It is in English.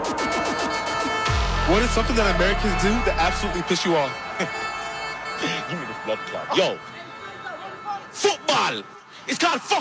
What is something that Americans do that absolutely piss you off? Give me the blood clot. Yo, football. It's called